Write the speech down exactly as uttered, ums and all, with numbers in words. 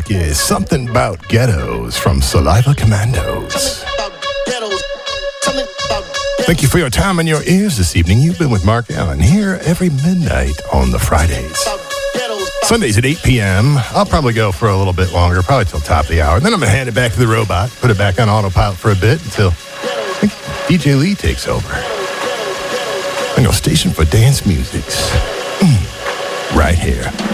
track is Something About Ghettos from Saliva Commandos. Thank you for your time and your ears this evening. You've been with Mark Allen here every midnight on the Fridays. Sundays at eight p.m. I'll probably go for a little bit longer, probably till top of the hour. Then I'm going to hand it back to the robot, put it back on autopilot for a bit until I think D J Lee takes over. I know, station for dance music. Mm, right here.